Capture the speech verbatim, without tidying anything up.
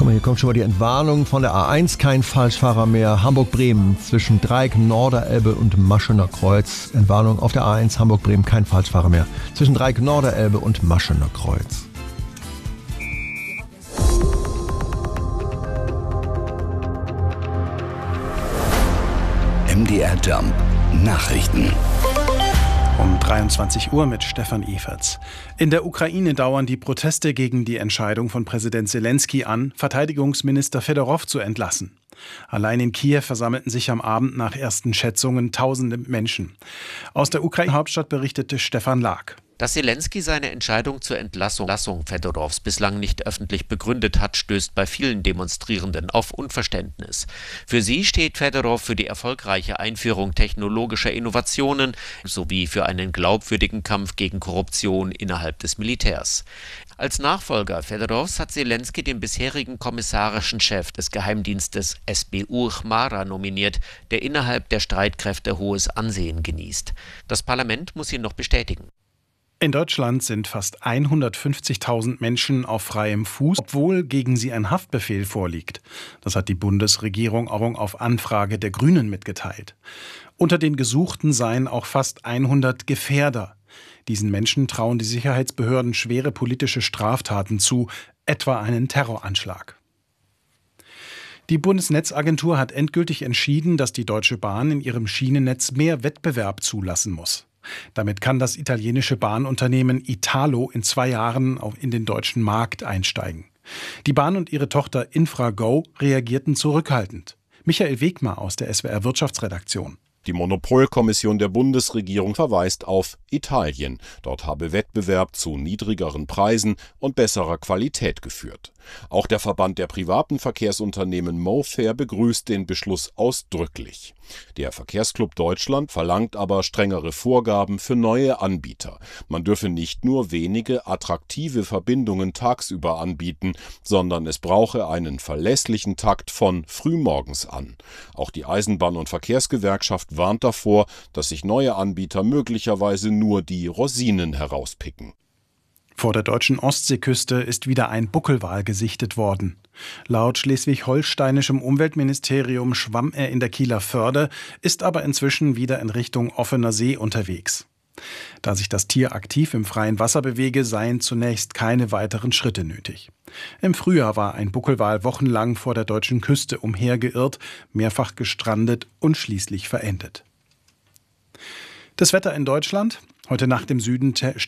mal, hier kommt schon mal die Entwarnung von der A eins. Kein Falschfahrer mehr. Hamburg-Bremen zwischen Dreieck, Norderelbe und Maschener Kreuz. Entwarnung auf der A eins Hamburg-Bremen. Kein Falschfahrer mehr. Zwischen Dreieck, Norderelbe und Maschener Kreuz. M D R Jump Nachrichten. Um dreiundzwanzig Uhr mit Stefan Everts. In der Ukraine dauern die Proteste gegen die Entscheidung von Präsident Selenskyj an, Verteidigungsminister Fedorow zu entlassen. Allein in Kiew versammelten sich am Abend nach ersten Schätzungen tausende Menschen. Aus der Ukraine-Hauptstadt berichtete Stefan Lag. Dass Selenskyj seine Entscheidung zur Entlassung Fedorows bislang nicht öffentlich begründet hat, stößt bei vielen Demonstrierenden auf Unverständnis. Für sie steht Fedorow für die erfolgreiche Einführung technologischer Innovationen sowie für einen glaubwürdigen Kampf gegen Korruption innerhalb des Militärs. Als Nachfolger Fedorows hat Selenskyj den bisherigen kommissarischen Chef des Geheimdienstes S B U Chmara nominiert, der innerhalb der Streitkräfte hohes Ansehen genießt. Das Parlament muss ihn noch bestätigen. In Deutschland sind fast hundertfünfzigtausend Menschen auf freiem Fuß, obwohl gegen sie ein Haftbefehl vorliegt. Das hat die Bundesregierung auch auf Anfrage der Grünen mitgeteilt. Unter den Gesuchten seien auch fast hundert Gefährder. Diesen Menschen trauen die Sicherheitsbehörden schwere politische Straftaten zu, etwa einen Terroranschlag. Die Bundesnetzagentur hat endgültig entschieden, dass die Deutsche Bahn in ihrem Schienennetz mehr Wettbewerb zulassen muss. Damit kann das italienische Bahnunternehmen Italo in zwei Jahren in den deutschen Markt einsteigen. Die Bahn und ihre Tochter Infrago reagierten zurückhaltend. Michael Wegmar aus der S W R Wirtschaftsredaktion. Die Monopolkommission der Bundesregierung verweist auf Italien. Dort habe Wettbewerb zu niedrigeren Preisen und besserer Qualität geführt. Auch der Verband der privaten Verkehrsunternehmen MoFair begrüßt den Beschluss ausdrücklich. Der Verkehrsclub Deutschland verlangt aber strengere Vorgaben für neue Anbieter. Man dürfe nicht nur wenige attraktive Verbindungen tagsüber anbieten, sondern es brauche einen verlässlichen Takt von frühmorgens an. Auch die Eisenbahn- und Verkehrsgewerkschaft warnt davor, dass sich neue Anbieter möglicherweise nur die Rosinen herauspicken. Vor der deutschen Ostseeküste ist wieder ein Buckelwal gesichtet worden. Laut schleswig-holsteinischem Umweltministerium schwamm er in der Kieler Förde, ist aber inzwischen wieder in Richtung offener See unterwegs. Da sich das Tier aktiv im freien Wasser bewege, seien zunächst keine weiteren Schritte nötig. Im Frühjahr war ein Buckelwal wochenlang vor der deutschen Küste umhergeirrt, mehrfach gestrandet und schließlich verendet. Das Wetter in Deutschland: Heute Nacht im Süden